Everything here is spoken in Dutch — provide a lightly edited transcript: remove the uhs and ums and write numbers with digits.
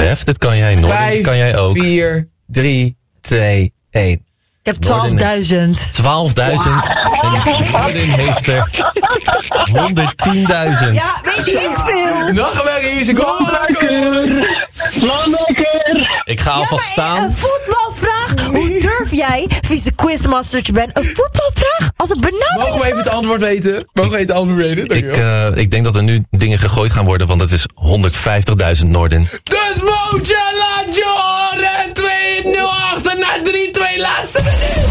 Stef, dit kan jij. Noordin, dit kan jij ook. 4, 3, 2, 1. Ik heb 12.000. 12.000. En Noordin heeft er 110.000. Ja, weet ik veel. Nog een hier is ik Ik ga alvast staan. Een voetbalvraag. Hoe durf jij, vieze quizmastertje bent, een voetbalvraag als een benadering? Mogen we even het antwoord weten? Ik denk dat er nu dingen gegooid gaan worden, want het is 150.000 Noordin. Dus Mootje laat je horen. 2-0 achter na 3-2 laatste minuut.